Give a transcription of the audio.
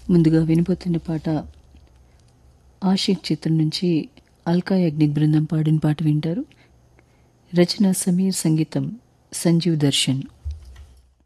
ముందుగా వినిపోతున్న పాట ఆషిక్ చిత్రం నుంచి అల్కా యాగ్నిక్ బృందం పాడిన పాట వింటారు. రచన సమీర్, సంగీతం సంజీవ్ దర్శన్.